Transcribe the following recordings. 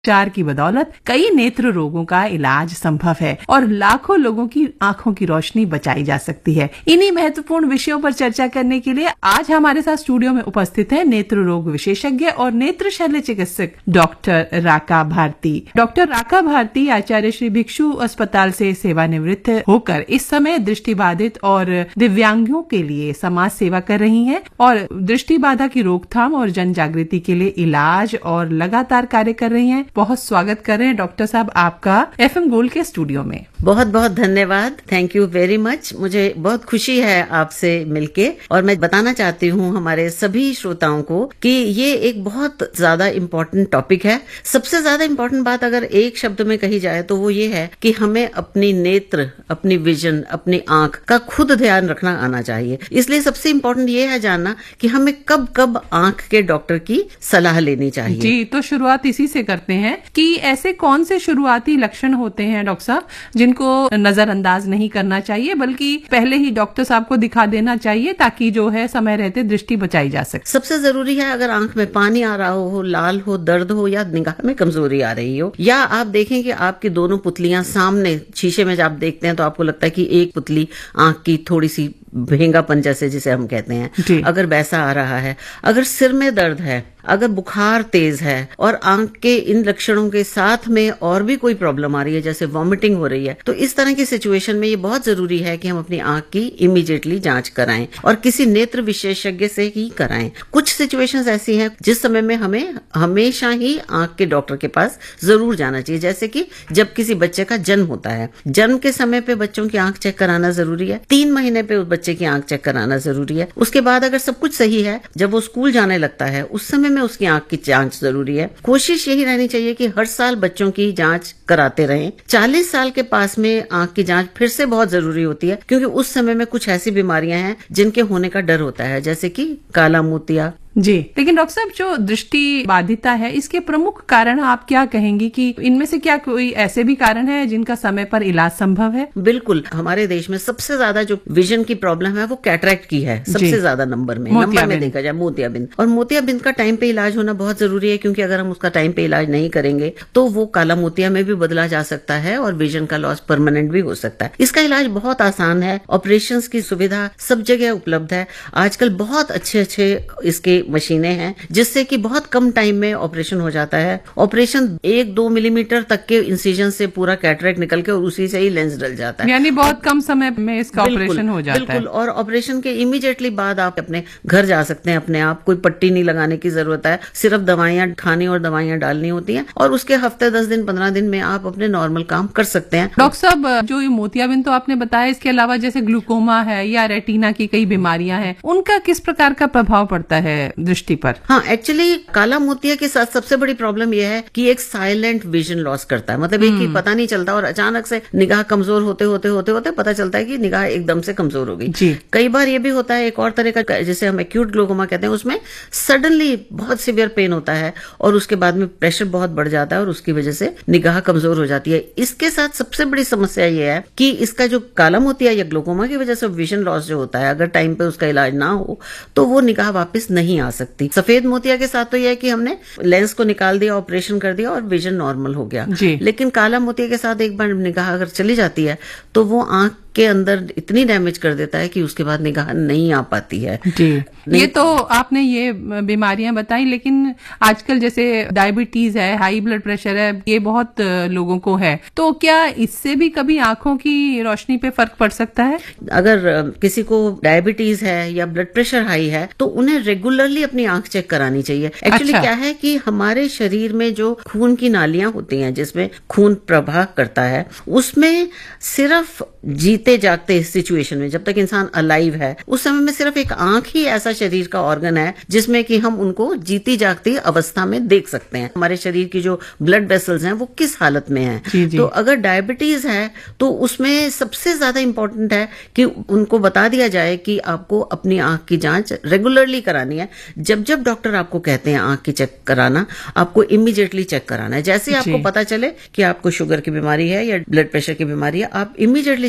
उपचार की बदौलत कई नेत्र रोगों का इलाज संभव है और लाखों लोगों की आंखों की रोशनी बचाई जा सकती है। इन्हीं महत्वपूर्ण विषयों पर चर्चा करने के लिए आज हमारे साथ स्टूडियो में उपस्थित है नेत्र रोग विशेषज्ञ और नेत्र शल्य चिकित्सक डॉक्टर राका भारती। डॉक्टर राका भारती आचार्य श्री भिक्षु अस्पताल से सेवानिवृत्त होकर इस समय दृष्टिबाधित और दिव्यांगों के लिए समाज सेवा कर रही हैं और दृष्टि बाधा की रोकथाम और जन जागृति के लिए इलाज और लगातार कार्य कर रही हैं। बहुत स्वागत कर रहे हैं डॉक्टर साहब आपका FM गोल्ड के स्टूडियो में। बहुत बहुत धन्यवाद, थैंक यू वेरी मच। मुझे बहुत खुशी है आपसे मिलके और मैं बताना चाहती हूँ हमारे सभी श्रोताओं को कि ये एक बहुत ज्यादा इम्पोर्टेंट टॉपिक है। सबसे ज्यादा इम्पोर्टेंट बात अगर एक शब्द में कही जाए तो वो ये है कि हमें अपनी नेत्र, अपनी विजन, अपनी आंख का खुद ध्यान रखना आना चाहिए। इसलिए सबसे इम्पोर्टेंट ये है जानना कि हमें कब कब आंख के डॉक्टर की सलाह लेनी चाहिए। जी, तो शुरुआत इसी से करते हैं कि ऐसे कौन से शुरुआती लक्षण होते हैं डॉक्टर साहब जिनको नजरअंदाज नहीं करना चाहिए बल्कि पहले ही डॉक्टर साहब को दिखा देना चाहिए ताकि जो है समय रहते दृष्टि बचाई जा सके। सबसे जरूरी है अगर आंख में पानी आ रहा हो, लाल हो, दर्द हो या निगाह में कमजोरी आ रही हो, या आप देखें कि आपकी दोनों पुतलियां सामने शीशे में जब आप देखते हैं तो आपको लगता है कि एक पुतली आंख की थोड़ी सी भेंगापन जैसे जिसे हम कहते हैं, अगर वैसा आ रहा है, अगर सिर में दर्द है, अगर बुखार तेज है और आंख के इन लक्षणों के साथ में और भी कोई प्रॉब्लम आ रही है जैसे वॉमिटिंग हो रही है, तो इस तरह की सिचुएशन में ये बहुत जरूरी है कि हम अपनी आंख की इमीडिएटली जांच कराएं और किसी नेत्र विशेषज्ञ से ही कराएं। कुछ सिचुएशंस ऐसी हैं जिस समय में हमें हमेशा ही आंख के डॉक्टर के पास जरूर जाना चाहिए, जैसे कि जब किसी बच्चे का जन्म होता है, जन्म के समय पे बच्चों की आंख चेक कराना जरूरी है, 3 महीने पे उस बच्चे की आंख चेक कराना जरूरी है। उसके बाद अगर सब कुछ सही है, जब वो स्कूल जाने लगता है उस समय में उसकी आंख की जांच जरूरी है। कोशिश यही रहनी चाहिए कि हर साल बच्चों की जांच कराते रहें। 40 साल के पास में आंख की जांच फिर से बहुत जरूरी होती है क्योंकि उस समय में कुछ ऐसी बीमारियां हैं जिनके होने का डर होता है, जैसे कि काला मोतिया। जी, लेकिन डॉक्टर साहब जो दृष्टि बाधिता है इसके प्रमुख कारण आप क्या कहेंगी कि इनमें से क्या कोई ऐसे भी कारण है जिनका समय पर इलाज संभव है? बिल्कुल, हमारे देश में सबसे ज्यादा जो विजन की प्रॉब्लम है वो कैटरैक्ट की है, सबसे ज्यादा नंबर में देखा जाए मोतियाबिंद। और मोतियाबिंद का टाइम पे इलाज होना बहुत जरूरी है क्योंकि अगर हम उसका टाइम पे इलाज नहीं करेंगे तो वो काला मोतिया में भी बदला जा सकता है और विजन का लॉस परमानेंट भी हो सकता है। इसका इलाज बहुत आसान है, ऑपरेशंस की सुविधा सब जगह उपलब्ध है। आजकल बहुत अच्छे इसके मशीनें हैं जिससे कि बहुत कम टाइम में ऑपरेशन हो जाता है। ऑपरेशन 1-2 मिलीमीटर तक के इंसिजन से पूरा कैटरैक्ट निकल के और उसी से ही लेंस डल जाता है, यानी बहुत कम समय में इसका ऑपरेशन हो जाता है। बिल्कुल, और ऑपरेशन के इमीडिएटली बाद आप अपने घर जा सकते हैं अपने आप, कोई पट्टी नहीं लगाने की जरूरत है, सिर्फ दवाइयां खानी और दवाइयां डालनी होती हैं और उसके हफ्ते 10 दिन 15 दिन में आप अपने नॉर्मल काम कर सकते हैं। डॉक्टर साहब जो ये मोतियाबिंद तो आपने बताया, इसके अलावा जैसे ग्लूकोमा है या रेटिना की कई बीमारियां हैं, उनका किस प्रकार का प्रभाव पड़ता है दृष्टि पर? हाँ, एक्चुअली काला मोतिया के साथ सबसे बड़ी प्रॉब्लम यह है कि एक साइलेंट विजन लॉस करता है, मतलब एक ही पता नहीं चलता और अचानक से निगाह कमजोर होते होते पता चलता है कि निगाह एकदम से कमजोर हो गई। कई बार ये भी होता है एक और तरह का जिसे हम एक्यूट ग्लूकोमा कहते हैं, उसमें सडनली बहुत सीवियर पेन होता है और उसके बाद में प्रेशर बहुत बढ़ जाता है और उसकी वजह से निगाह कमजोर हो जाती है। इसके साथ सबसे बड़ी समस्या ये है कि इसका जो काला मोतिया या ग्लूकोमा की वजह से विजन लॉस जो होता है, अगर टाइम पे उसका इलाज ना हो तो वो निगाह वापस नहीं आ सकती। सफेद मोतिया के साथ तो यह है कि हमने लेंस को निकाल दिया, ऑपरेशन कर दिया और विजन नॉर्मल हो गया, लेकिन काला मोतिया के साथ एक बार निगाह अगर चली जाती है तो वो आंख के अंदर इतनी डैमेज कर देता है कि उसके बाद निगाह नहीं आ पाती है। ये तो आपने ये बीमारियां बताई, लेकिन आजकल जैसे डायबिटीज है, हाई ब्लड प्रेशर है, ये बहुत लोगों को है, तो क्या इससे भी कभी आंखों की रोशनी पे फर्क पड़ सकता है? अगर किसी को डायबिटीज है या ब्लड प्रेशर हाई है तो उन्हें रेगुलरली अपनी आंख चेक करानी चाहिए। एक्चुअली क्या है कि हमारे शरीर में जो खून की नालियां होती हैं जिसमें खून प्रवाह करता है, उसमें सिर्फ जीते जागते सिचुएशन में जब तक इंसान अलाइव है उस समय में सिर्फ एक आंख ही ऐसा शरीर का ऑर्गन है जिसमें कि हम उनको जीती जागती अवस्था में देख सकते हैं। हमारे शरीर की जो ब्लड वेसल्स हैं वो किस हालत में हैं। तो अगर डायबिटीज है तो उसमें सबसे ज्यादा इंपॉर्टेंट है कि उनको बता दिया जाए कि आपको अपनी आंख की जांच रेगुलरली करानी है। जब जब डॉक्टर आपको कहते हैं आंख की चेक कराना, आपको इमीडिएटली चेक कराना है। जैसे आपको पता चले कि आपको शुगर की बीमारी है या ब्लड प्रेशर की बीमारी है, आप इमीडिएटली चेक कराएं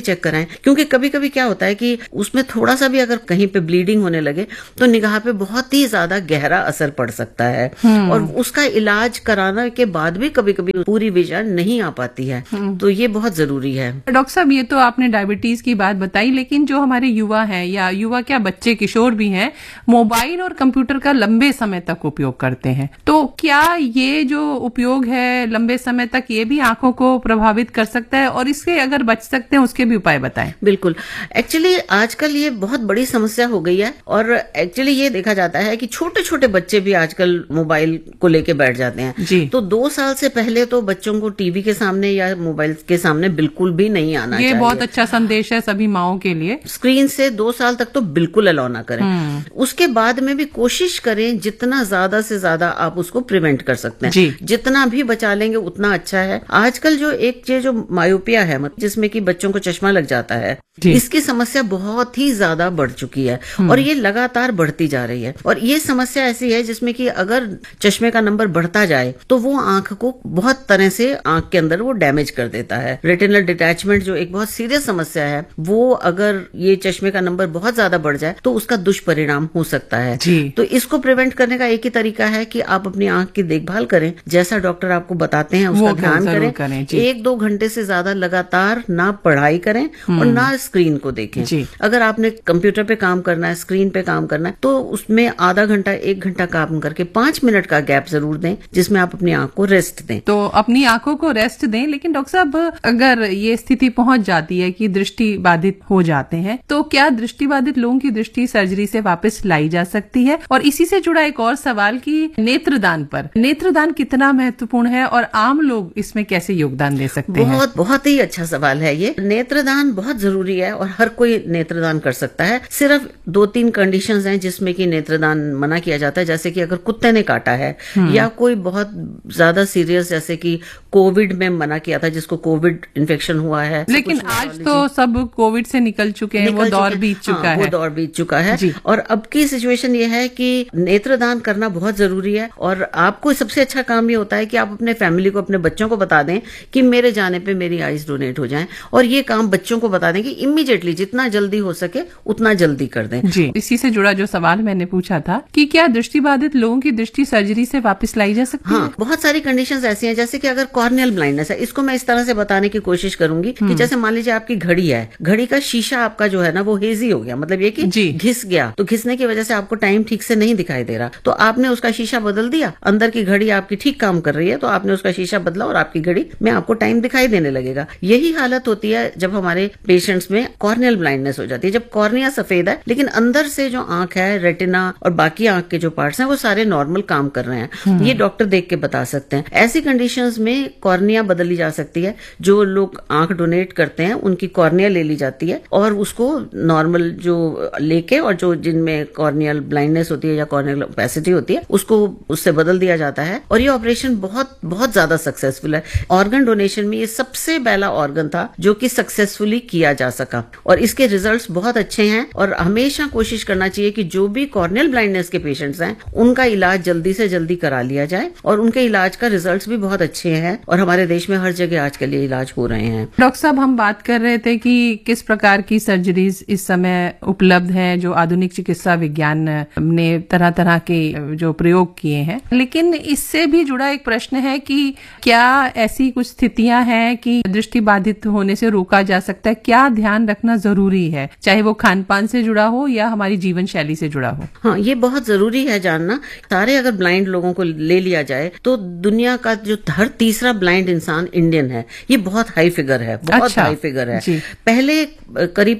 जाएं, क्योंकि कभी कभी क्या होता है कि उसमें थोड़ा सा भी अगर कहीं पे ब्लीडिंग होने लगे तो निगाह पे बहुत ही ज्यादा गहरा असर पड़ सकता है और उसका इलाज कराने के बाद भी कभी कभी पूरी विजन नहीं आ पाती है। तो ये बहुत जरूरी है। डॉक्टर साहब, ये तो आपने डायबिटीज की बात बताई, लेकिन जो हमारे युवा हैं या युवा क्या बच्चे किशोर भी हैं, मोबाइल और कंप्यूटर का लंबे समय तक उपयोग करते हैं, तो क्या ये जो उपयोग है लंबे समय तक ये भी आंखों को प्रभावित कर सकता है, और इससे अगर बच सकते हैं उसके भी उपाय बताएं। बिल्कुल, एक्चुअली आजकल ये बहुत बड़ी समस्या हो गई है और एक्चुअली ये देखा जाता है कि छोटे छोटे बच्चे भी आजकल मोबाइल को लेके बैठ जाते हैं जी। तो 2 साल से पहले तो बच्चों को टीवी के सामने या मोबाइल के सामने बिल्कुल भी नहीं आना चाहिए। ये बहुत अच्छा संदेश है सभी माओं के लिए। स्क्रीन से 2 साल तक तो बिल्कुल अलाउ ना करें। उसके बाद में भी कोशिश करें जितना ज्यादा से ज्यादा आप उसको प्रिवेंट कर सकते हैं जी। जितना भी बचा लेंगे उतना अच्छा है। आजकल जो एक जो मायोपिया है, जिसमें कि बच्चों को चश्मा लग जाता है, इसकी समस्या बहुत ही ज्यादा बढ़ चुकी है और ये लगातार बढ़ती जा रही है। और ये समस्या ऐसी है जिसमें कि अगर चश्मे का नंबर बढ़ता जाए तो वो आंख को बहुत तरह से आंख के अंदर वो डैमेज कर देता है। रेटिनल डिटैचमेंट जो एक बहुत सीरियस समस्या है, वो अगर ये चश्मे का नंबर बहुत ज्यादा बढ़ जाए तो उसका दुष्परिणाम हो सकता है जी। तो इसको प्रिवेंट करने का एक ही तरीका है कि आप अपनी आंख की देखभाल करें, जैसा डॉक्टर आपको बताते हैं उसका ध्यान करें। 1-2 घंटे से ज्यादा लगातार ना पढ़ाई करें और ना स्क्रीन को देखें। अगर आपने कंप्यूटर पे काम करना है, स्क्रीन पे काम करना है, तो उसमें आधा घंटा 1 घंटा काम करके 5 मिनट का गैप जरूर दें जिसमें आप अपनी आंख को रेस्ट दें। तो अपनी आंखों को रेस्ट दें। लेकिन डॉक्टर साहब, अगर ये स्थिति पहुंच जाती है कि दृष्टि बाधित हो जाते हैं, तो क्या दृष्टि बाधित लोगों की दृष्टि सर्जरी से वापस लाई जा सकती है? और इसी से जुड़ा एक और सवाल कि नेत्रदान पर, नेत्रदान कितना महत्वपूर्ण है और आम लोग इसमें कैसे योगदान दे सकते हैं? बहुत ही अच्छा सवाल है ये। नेत्रदान बहुत जरूरी है और हर कोई नेत्रदान कर सकता है। सिर्फ 2-3 कंडीशंस हैं जिसमें कि नेत्रदान मना किया जाता है, जैसे कि अगर कुत्ते ने काटा है या कोई बहुत ज्यादा सीरियस, जैसे कि कोविड में मना किया था जिसको कोविड इन्फेक्शन हुआ है। लेकिन आज तो सब कोविड से निकल चुके हैं, वो दौर बीत चुका है। वो दौर बीत चुका है और अब की सिचुएशन ये है कि नेत्रदान करना बहुत जरूरी है। और आपको सबसे अच्छा काम ये होता है कि आप अपने फैमिली को, अपने बच्चों को बता दें कि मेरे जाने पे मेरी आईज डोनेट हो जाएं, और ये काम बच्चों को बता दें कि इमीडिएटली जितना जल्दी हो सके उतना जल्दी कर दें। जी। इसी से जुड़ा जो सवाल मैंने पूछा था कि क्या दृष्टिबाधित लोगों की दृष्टि सर्जरी से वापस लाई जा सकती है? बहुत सारी कंडीशंस ऐसी हैं, जैसे कि अगर कॉर्नियल ब्लाइंडनेस है, इसको मैं इस तरह से बताने की कोशिश करूंगी कि जैसे मान लीजिए आपकी घड़ी है, घड़ी का शीशा आपका जो है ना वो हेजी हो गया, मतलब ये कि घिस गया, तो घिसने की वजह से आपको टाइम ठीक से नहीं दिखाई दे रहा, तो आपने उसका शीशा बदल दिया, अंदर की घड़ी आपकी ठीक काम कर रही है तो आपने उसका शीशा बदला और आपकी घड़ी में आपको टाइम दिखाई देने लगेगा। यही हालत होती है जब हमारे पेशेंट्स में कॉर्नियल ब्लाइंडनेस हो जाती है, जब कॉर्निया सफेद है लेकिन अंदर से जो आंख है, रेटिना और बाकी आंख के जो पार्ट्स हैं वो सारे नॉर्मल काम कर रहे हैं। ये डॉक्टर देख के बता सकते हैं। ऐसी कंडीशंस में कॉर्निया बदली जा सकती है। जो लोग आंख डोनेट करते हैं उनकी कॉर्निया ले ली जाती है और उसको नॉर्मल जो लेके, और जो जिनमें कॉर्नियल ब्लाइंडनेस होती है या कॉर्नियल ओपेसिटी होती है उसको उससे बदल दिया जाता है। और ये ऑपरेशन बहुत बहुत ज्यादा सक्सेसफुल है। ऑर्गन डोनेशन में ये सबसे पहला ऑर्गन था जो कि सक्सेसफुली किया जा सका और इसके रिजल्ट्स बहुत अच्छे हैं। और हमेशा कोशिश करना चाहिए कि जो भी कॉर्नियल ब्लाइंडनेस के पेशेंट्स हैं उनका इलाज जल्दी से जल्दी करा लिया जाए, और उनके इलाज का रिजल्ट्स भी बहुत अच्छे हैं और हमारे देश में हर जगह आज के लिए इलाज हो रहे हैं। डॉक्टर साहब, हम बात कर रहे थे कि किस प्रकार की सर्जरीज इस समय उपलब्ध हैं, जो आधुनिक चिकित्सा विज्ञान ने तरह तरह के जो प्रयोग किए हैं, लेकिन इससे भी जुड़ा एक प्रश्न है कि क्या ऐसी कुछ स्थितियां हैं कि दृष्टि बाधित होने से रोका जा सकता है? क्या ध्यान रखना जरूरी है, चाहे वो खान पान से जुड़ा हो या हमारी जीवन शैली से जुड़ा हो? हाँ, ये बहुत जरूरी है जानना। सारे अगर ब्लाइंड लोगों को ले लिया जाए तो दुनिया का जो हर तीसरा ब्लाइंड इंसान इंडियन है। ये बहुत हाई फिगर है, बहुत हाई फिगर है। पहले करीब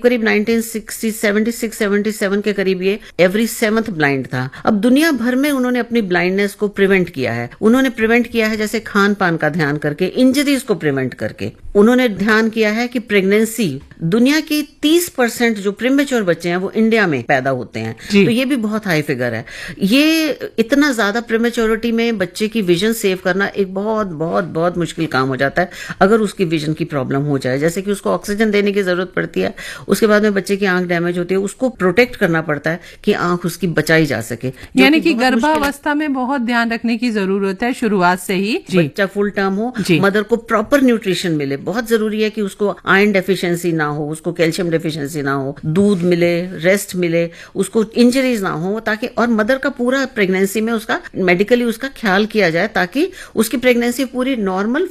1976-77 के करीब ये एवरी 7th ब्लाइंड था। अब दुनिया भर में उन्होंने अपनी ब्लाइंडनेस को प्रिवेंट किया है। उन्होंने प्रिवेंट किया है जैसे खान पान का ध्यान करके, इंजरीज को प्रिवेंट करके। उन्होंने ध्यान किया है कि प्रेगनेंसी, दुनिया की 30% जो प्रीमेच्योर बच्चे हैं वो इंडिया में पैदा होते हैं, तो ये भी बहुत हाई फिगर है। ये इतना ज्यादा प्रीमेच्योरिटी में बच्चे की विजन सेव करना एक बहुत बहुत बहुत मुश्किल काम हो जाता है अगर उसकी विजन की प्रॉब्लम हो जाए, जैसे कि उसको ऑक्सीजन देने की जरूरत पड़ती है, उसके बाद में बच्चे की आंख डैमेज होती है, उसको प्रोटेक्ट करना पड़ता है कि आंख उसकी बचाई जा सके। यानी कि गर्भावस्था में बहुत ध्यान रखने की जरूरत है शुरुआत से ही। बच्चा फुल टर्म हो, मदर को प्रॉपर न्यूट्रिशन मिले। बहुत जरूरी है कि उसको आयरन डेफिशिएंसी डेफिशिएंसी ना हो, उसको कैल्शियम डेफिशिएंसी ना हो, दूध मिले, रेस्ट मिले, उसको इंजरीज ना हो, ताकि और मदर का पूरा प्रेगनेंसी में उसका मेडिकली उसका ख्याल किया जाए ताकि उसकी प्रेगनेंसी पूरी नॉर्मल